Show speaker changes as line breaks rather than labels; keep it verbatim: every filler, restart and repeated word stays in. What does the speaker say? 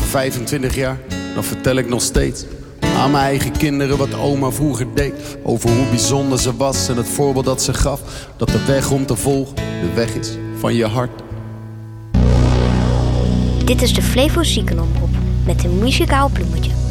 vijfentwintig jaar, dan vertel ik nog steeds aan mijn eigen kinderen wat oma vroeger deed. Over hoe bijzonder ze was en het voorbeeld dat ze gaf. Dat de weg om te volgen de weg is van je hart.
Dit is de Flevo Ziekenomroep met een muzikaal bloemetje.